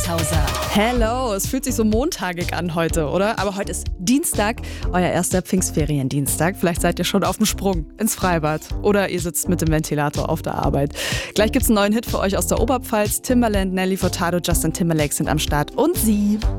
Rhauser. Hello, es fühlt sich so montagig an heute, oder? Aber heute ist Dienstag, euer erster Pfingstferiendienstag. Vielleicht seid ihr schon auf dem Sprung ins Freibad oder ihr sitzt mit dem Ventilator auf der Arbeit. Gleich gibt's einen neuen Hit für euch aus der Oberpfalz. Timbaland, Nelly Furtado, Justin Timberlake sind am Start und sie.